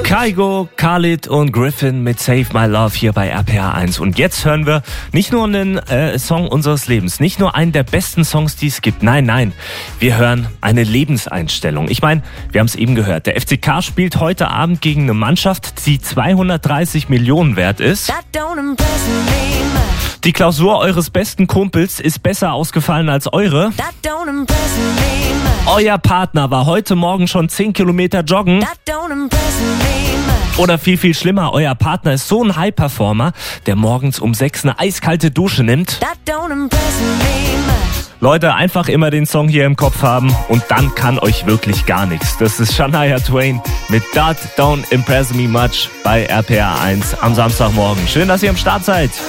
Kygo, Khalid und Griffin mit Save My Love hier bei RPA 1. Und jetzt hören wir nicht nur einen Song unseres Lebens, nicht nur einen der besten Songs, die es gibt. Nein, wir hören eine Lebenseinstellung. Ich meine, wir haben es eben gehört, der FCK spielt heute Abend gegen eine Mannschaft, die 230 Millionen wert ist. Die Klausur eures besten Kumpels ist besser ausgefallen als eure. Euer Partner war heute Morgen schon 10 Kilometer joggen. Oder viel schlimmer, euer Partner ist so ein High-Performer, der morgens um 6 eine eiskalte Dusche nimmt. Leute, einfach immer den Song hier im Kopf haben und dann kann euch wirklich gar nichts. Das ist Shania Twain mit That Don't Impress Me Much bei RPA 1 am Samstagmorgen. Schön, dass ihr am Start seid.